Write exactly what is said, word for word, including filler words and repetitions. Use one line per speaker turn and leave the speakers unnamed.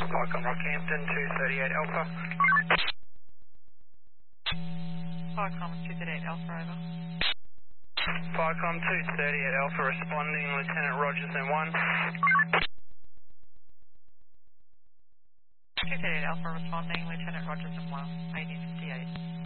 Mike on Rockhampton, two thirty-eight Alpha.
Firecom two thirty-eight Alpha, over.
Firecom two thirty-eight Alpha responding, Lieutenant Rogerson one.
two thirty-eight Alpha responding, Lieutenant Rogerson one, eighteen fifty-eight.